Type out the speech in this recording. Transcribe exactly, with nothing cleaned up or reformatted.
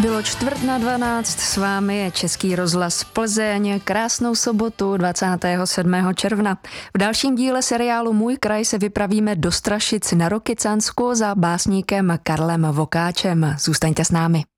Bylo čtvrt na dvanáct, s vámi je Český rozhlas Plzeň, krásnou sobotu dvacátého sedmého června. V dalším díle seriálu Můj kraj se vypravíme do Strašic na Rokycansku za básníkem Karlem Vokáčem. Zůstaňte s námi.